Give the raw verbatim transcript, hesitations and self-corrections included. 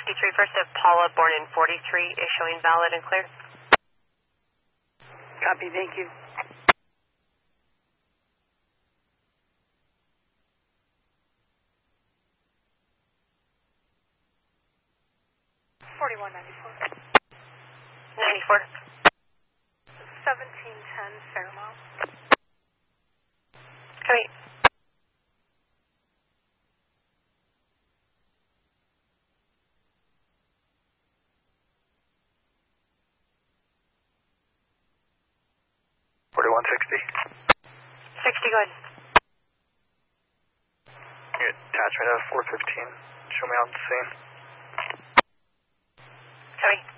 fifty-three, first of Paula, born in forty-three, is showing valid and clear. Copy, thank you. forty-one ninety-four. ninety-four. seventeen ten Fairmount. Copy. forty-one sixty. sixty, go ahead. Unit attachment of four fifteen. Show me on the scene. Copy.